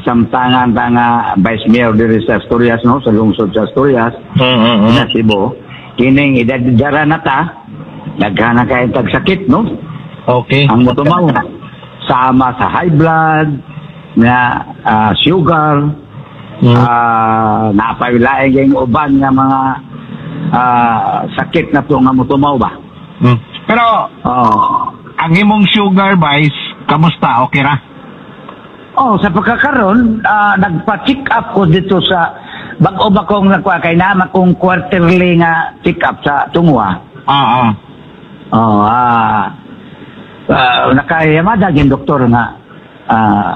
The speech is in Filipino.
samtangan ta nga Vice Mayor diri sa Asturias, no, sa lungsod sa Asturias, na Cebu. Kining idadara na ta, daghana kay tagsakit, no? Okay. Ang motumaw sama sa high blood, na sugar, napawilaeng yung uban nga mga sakit na to nga motumaw ba. Pero ang imong sugar, Vice, kamusta? Okay ra? Sa pagkakaroon, nagpa-check up ko dito sa bago ba kong nakuha kay nama kong quarterly nga check up sa tungwa. Nakayamada yung doktor nga